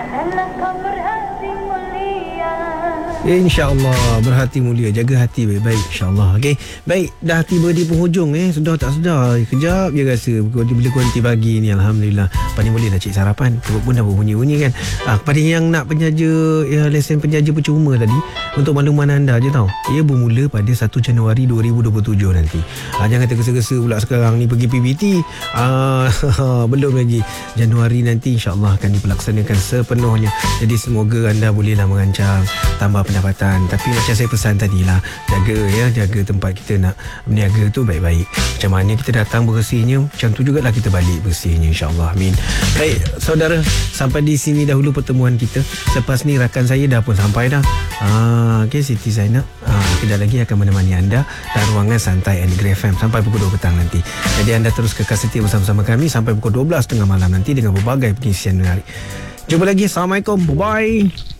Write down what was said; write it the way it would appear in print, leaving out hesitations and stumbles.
InsyaAllah berhati mulia. Jaga hati baik-baik, insyaAllah. Okay. Baik, dah tiba di penghujung. Sudah tak sedar, kejap je rasa bila kuanti pagi ni. Alhamdulillah. Lepas ni boleh dah cik sarapan. Perut pun dah berbunyi-bunyi kan. Kepada yang nak penjaja, lesen penjaja percuma tadi, untuk makluman anda je tau, ia bermula pada 1 Januari 2027 nanti. Jangan tergesa-gesa pula sekarang ni pergi PBT. Belum lagi. Januari nanti insyaAllah akan dilaksanakan sepenuhnya. Jadi semoga anda bolehlah merancang tambah pendapatan. Tapi macam saya pesan tadilah, jaga tempat kita nak berniaga tu baik-baik. Macam mana kita datang bersihnya, macam tu jugalah kita balik bersihnya, insyaAllah. Amin. Baik saudara, sampai di sini dahulu pertemuan kita. Lepas ni rakan saya dah pun sampai dah. Okay, Siti Zainab kejap lagi akan menemani anda dalam ruangan santai Grey FM sampai pukul 2 petang nanti. Jadi anda terus kekal setia bersama-sama kami sampai pukul 12 tengah malam nanti dengan berbagai pengisian menarik. Jumpa lagi. Assalamualaikum. Bye-bye.